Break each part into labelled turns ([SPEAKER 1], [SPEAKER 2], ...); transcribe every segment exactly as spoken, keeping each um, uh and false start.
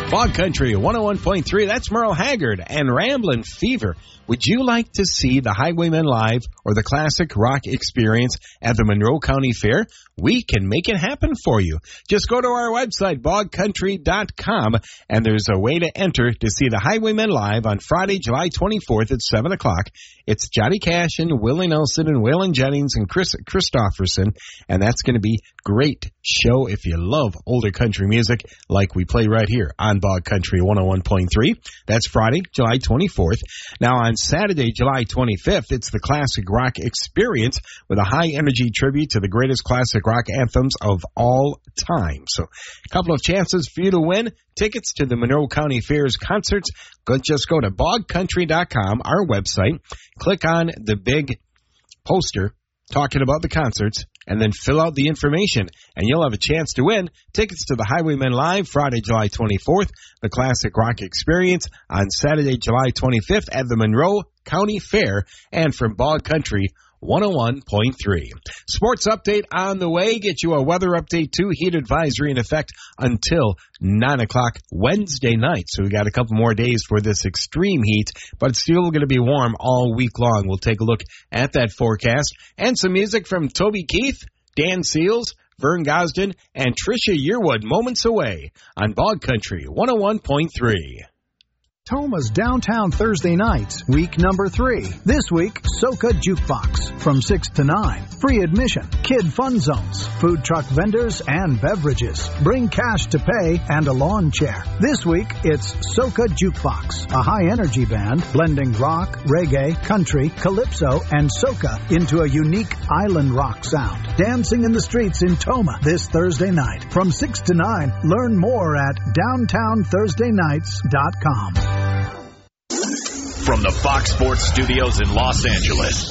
[SPEAKER 1] Bog Country one oh one point three, that's Merle Haggard and Ramblin' Fever. Would you like to see the Highwaymen live or the Classic Rock Experience at the Monroe County Fair? We can make it happen for you. Just go to our website, bog country dot com, and there's a way to enter to see the Highwaymen live on Friday, July twenty-fourth at seven o'clock. It's Johnny Cash and Willie Nelson and Waylon Jennings and Chris Christopherson, and that's going to be great show if you love older country music like we play right here on Bog Country one oh one point three. That's Friday, July twenty-fourth. Now on Saturday, July twenty-fifth, it's the Classic Rock Experience with a high-energy tribute to the greatest classic rock anthems of all time. So a couple of chances for you to win tickets to the Monroe County Fair's concerts. Go, just go to bog country dot com, our website, click on the big poster talking about the concerts, and then fill out the information, and you'll have a chance to win tickets to the Highwaymen Live Friday, July twenty-fourth, the Classic Rock Experience on Saturday, July twenty-fifth at the Monroe County Fair, and from Bog Country one oh one point three. Sports update on the way. Get you a weather update, too. Heat advisory in effect until nine o'clock Wednesday night. So we got a couple more days for this extreme heat, but it's still going to be warm all week long. We'll take a look at that forecast. And some music from Toby Keith, Dan Seals, Vern Gosden, and Trisha Yearwood moments away on Bog Country one oh one point three.
[SPEAKER 2] Toma's Downtown Thursday Nights, week number three. This week, Soca Jukebox from six to nine. Free admission, kid fun zones, food truck vendors, and beverages. Bring cash to pay and a lawn chair. This week, it's Soca Jukebox, a high-energy band blending rock, reggae, country, calypso, and soca into a unique island rock sound. Dancing in the streets in Toma this Thursday night. From six to nine, learn more at downtown thursday nights dot com.
[SPEAKER 3] From the Fox Sports Studios in Los Angeles,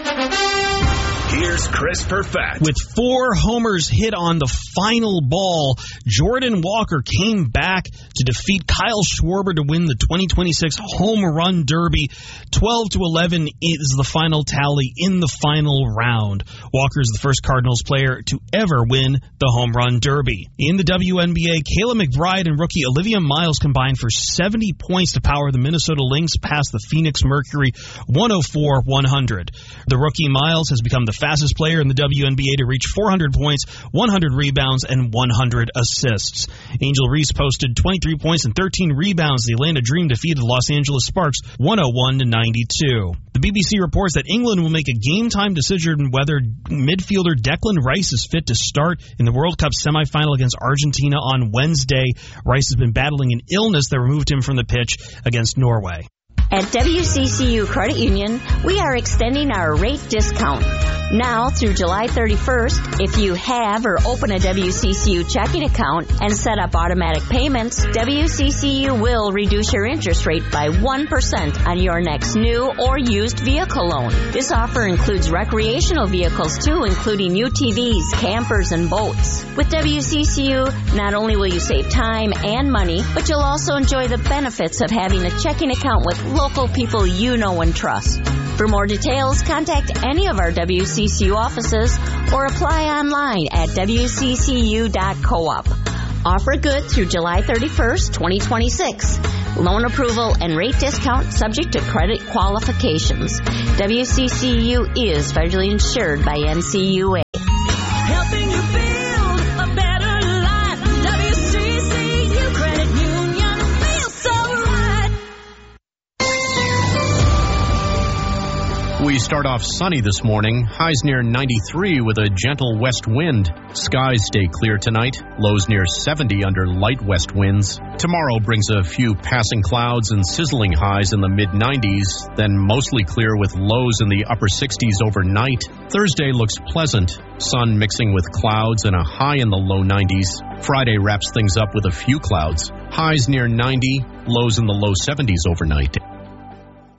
[SPEAKER 3] here's Chris Perfett.
[SPEAKER 4] With four homers hit on the final ball, Jordan Walker came back to defeat Kyle Schwarber to win the twenty twenty-six Home Run Derby. twelve to eleven is the final tally in the final round. Walker is the first Cardinals player to ever win the Home Run Derby. In the W N B A, Kayla McBride and rookie Olivia Miles combined for seventy points to power the Minnesota Lynx past the Phoenix Mercury one oh four one hundred. The rookie Miles has become the fastest player in the W N B A to reach four hundred points, one hundred rebounds, and one hundred assists. Angel Reese posted twenty-three points and thirteen rebounds. The Atlanta Dream defeated the Los Angeles Sparks one oh one to ninety-two. The B B C reports that England will make a game-time decision whether midfielder Declan Rice is fit to start in the World Cup semifinal against Argentina on Wednesday. Rice has been battling an illness that removed him from the pitch against Norway.
[SPEAKER 5] At W C C U Credit Union, we are extending our rate discount. Now through July thirty-first, if you have or open a W C C U checking account and set up automatic payments, W C C U will reduce your interest rate by one percent on your next new or used vehicle loan. This offer includes recreational vehicles too, including U T Vs, campers, and boats. With W C C U, not only will you save time and money, but you'll also enjoy the benefits of having a checking account with local people you know and trust. For more details, contact any of our W C C U offices or apply online at w c c u dot coop. Offer good through July thirty-first, twenty twenty-six. Loan approval and rate discount subject to credit qualifications. W C C U is federally insured by N C U A.
[SPEAKER 6] Helping you build a better life. W C C U Credit Union feels so right.
[SPEAKER 7] We start off sunny this morning. Highs near ninety-three with a gentle west wind. Skies stay clear tonight. Lows near seventy under light west winds. Tomorrow brings a few passing clouds and sizzling highs in the mid nineties, then mostly clear with lows in the upper sixties overnight. Thursday looks pleasant. Sun mixing with clouds and a high in the low nineties. Friday wraps things up with a few clouds. Highs near ninety, lows in the low seventies overnight.